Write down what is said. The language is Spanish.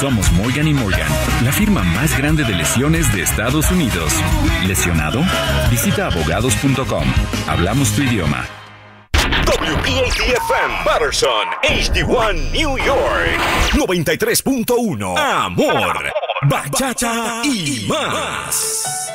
Somos Morgan & Morgan, la firma más grande de lesiones de Estados Unidos. ¿Lesionado? Visita abogados.com. Hablamos tu idioma. WPAT-FM Patterson, HD1 New York 93.1. Amor, bachata y más.